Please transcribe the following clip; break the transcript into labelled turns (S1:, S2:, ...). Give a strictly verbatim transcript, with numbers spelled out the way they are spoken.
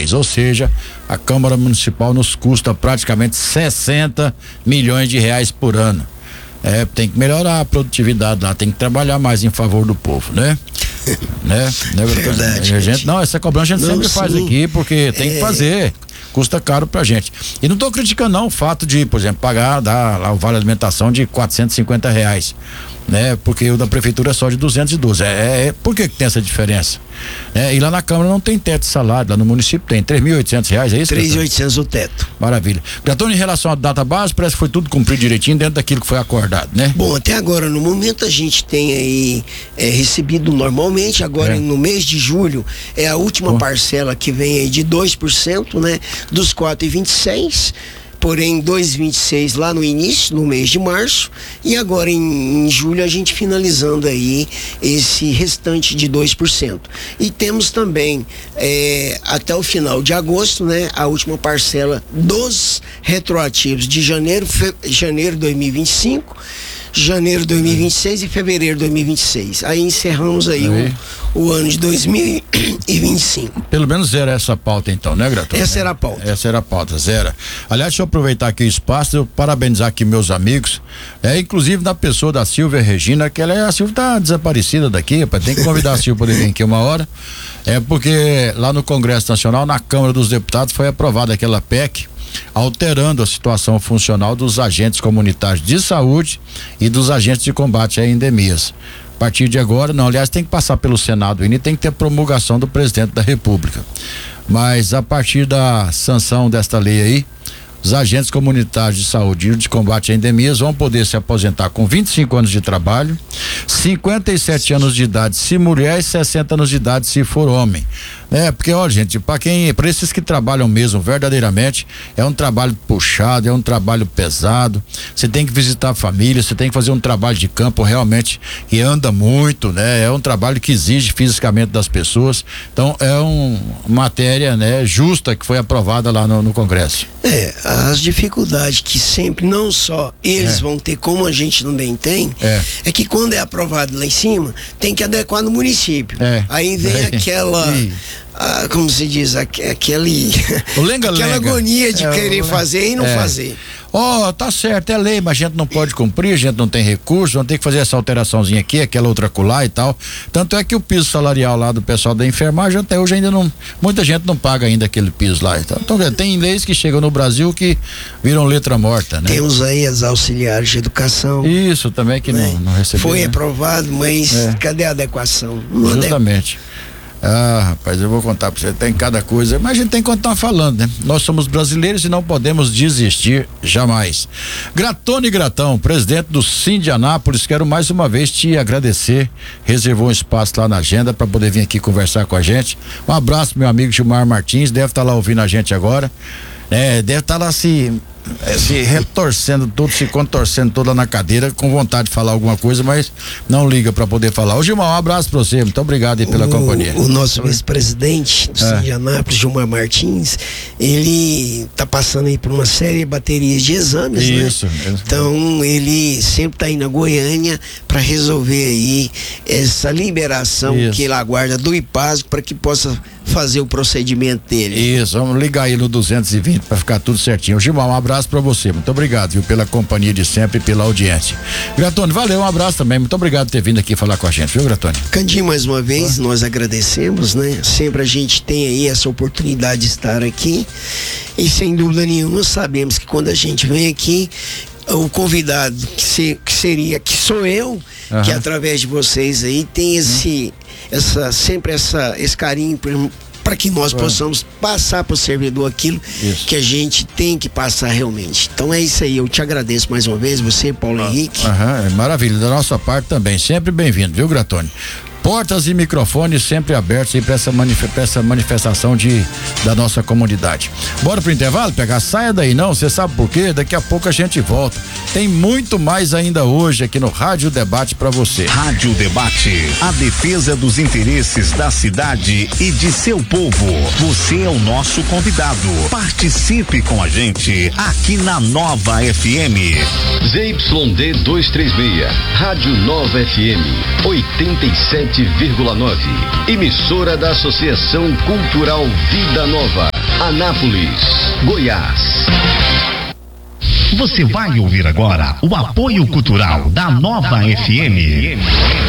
S1: vez. Ou seja, a Câmara Municipal nos custa praticamente sessenta milhões de reais por ano. É, tem que melhorar a produtividade lá, tem que trabalhar mais em favor do povo, né? né? né
S2: Verdade.
S1: A gente, não, essa cobrança a gente
S2: não,
S1: sempre
S2: sim.
S1: faz aqui, porque tem é... que fazer. Custa caro pra gente. E não tô criticando não o fato de, por exemplo, pagar, dar lá o vale alimentação de quatrocentos e cinquenta reais, né? Porque o da prefeitura é só de duzentos e doze. É, é, por que que tem essa diferença? É, e lá na Câmara não tem teto de salário, lá no município tem três mil e oitocentos reais, é isso?
S2: três mil e oitocentos o teto.
S1: Maravilha. Gatone, em relação à data base, parece que foi tudo cumprido direitinho dentro daquilo que foi acordado, né?
S2: Bom, até agora, no momento a gente tem aí é, recebido normalmente, agora
S1: é.
S2: no mês de julho é a última
S1: Pô.
S2: parcela que vem aí de dois por cento, né? Dos quatro vírgula vinte e seis, porém dois vírgula vinte e seis lá no início, no mês de março, e agora em, em julho a gente finalizando aí esse restante de dois por cento. E temos também é, até o final de agosto, né, a última parcela dos retroativos de janeiro, fe, janeiro de dois mil e vinte e cinco, janeiro de dois mil e vinte e seis e fevereiro de dois mil e vinte e seis. Aí encerramos aí, aí. O, o ano de dois mil e vinte e cinco.
S1: Pelo menos era essa pauta então, né, Gratone?
S2: Essa era a pauta.
S1: Essa era a pauta, zero. Aliás, deixa eu aproveitar aqui o espaço, eu parabenizar aqui meus amigos, é, inclusive na pessoa da Silvia Regina, que ela é, a Silvia tá desaparecida daqui, rapaz, tem que convidar a Silvia para poder vir aqui uma hora, é porque lá no Congresso Nacional, na Câmara dos Deputados, foi aprovada aquela P E C, alterando a situação funcional dos agentes comunitários de saúde e dos agentes de combate a endemias. A partir de agora, não, aliás, tem que passar pelo Senado e tem que ter promulgação do presidente da República. Mas a partir da sanção desta lei aí, os agentes comunitários de saúde e de combate a endemias vão poder se aposentar com vinte e cinco anos de trabalho, cinquenta e sete anos de idade se mulher e sessenta anos de idade se for homem. É, porque, olha, gente, para quem, para esses que trabalham mesmo verdadeiramente, é um trabalho puxado, é um trabalho pesado. Você tem que visitar a família, você tem que fazer um trabalho de campo realmente que anda muito, né? É um trabalho que exige fisicamente das pessoas. Então, é uma matéria, né, justa que foi aprovada lá no, no Congresso.
S2: É, as dificuldades que sempre, não só eles é. vão ter, como a gente também tem, é. é que quando é aprovado lá em cima, tem que adequar no município. É. Aí vem é. aquela. Ah, como se diz, aquele
S1: lenga,
S2: aquela
S1: lenga.
S2: agonia de
S1: é,
S2: querer
S1: o,
S2: fazer e não é. fazer.
S1: Ó, oh, tá certo, é lei, mas a gente não pode cumprir, a gente não tem recurso, vamos ter que fazer essa alteraçãozinha aqui, aquela outra acolá e tal. Tanto é que o piso salarial lá do pessoal da enfermagem até hoje ainda não, muita gente não paga ainda aquele piso lá. Então, então tem leis que chegam no Brasil que viram letra morta, né?
S2: Temos aí as auxiliares de educação.
S1: Isso também que né? não, não recebeu.
S2: Foi
S1: né?
S2: aprovado, mas é. cadê a adequação? Não
S1: Justamente. Ah, rapaz, eu vou contar pra você, tem cada coisa, mas a gente tem que continuar falando, né? Nós somos brasileiros e não podemos desistir jamais. Gratone Gratão, presidente do Sim de Anápolis, quero mais uma vez te agradecer, reservou um espaço lá na agenda para poder vir aqui conversar com a gente. Um abraço, meu amigo Gilmar Martins, deve estar tá lá ouvindo a gente agora, é, deve estar tá lá se se retorcendo tudo, se contorcendo toda na cadeira, com vontade de falar alguma coisa, mas não liga para poder falar. Ô Gilmar, um abraço pra você, muito obrigado aí pela
S2: o,
S1: companhia.
S2: O nosso vice-presidente do é. Sim de Anápolis, Gilmar Martins, ele tá passando aí por uma série de baterias de exames,
S1: Isso,
S2: né?
S1: Isso.
S2: Então ele sempre tá indo a Goiânia para resolver aí essa liberação Isso. que ele aguarda do IPASG para que possa fazer o procedimento dele.
S1: Isso, vamos ligar aí no duzentos e vinte para ficar tudo certinho. Gilmar, um abraço para você, muito obrigado, viu, pela companhia de sempre e pela audiência. Gratone, valeu, um abraço também, muito obrigado por ter vindo aqui falar com a gente, viu, Gratone?
S2: Candinho, mais uma vez, ah. nós agradecemos, né? Sempre a gente tem aí essa oportunidade de estar aqui e sem dúvida nenhuma sabemos que quando a gente vem aqui, o convidado que, se, que seria, que sou eu, uhum. que através de vocês aí tem esse, uhum. essa, sempre essa, esse carinho para que nós uhum. possamos passar para o servidor aquilo isso. que a gente tem que passar realmente. Então é isso aí, eu te agradeço mais uma vez, você, Paulo ah. Henrique.
S1: Uhum, é maravilha, da nossa parte também, sempre bem-vindo, viu, Gratone? Portas e microfones sempre abertos aí para essa, manif essa manifestação de, da nossa comunidade. Bora pro intervalo? Pegar, saia daí não, você sabe por quê? Daqui a pouco a gente volta. Tem muito mais ainda hoje aqui no Rádio Debate para você.
S3: Rádio Debate, a defesa dos interesses da cidade e de seu povo. Você é o nosso convidado. Participe com a gente aqui na Nova F M.
S4: Z Y D duzentos e trinta e seis, Rádio Nova F M, oitenta e sete vírgula nove, emissora da Associação Cultural Vida Nova. Anápolis, Goiás.
S3: Você vai ouvir agora o apoio cultural da Nova F M.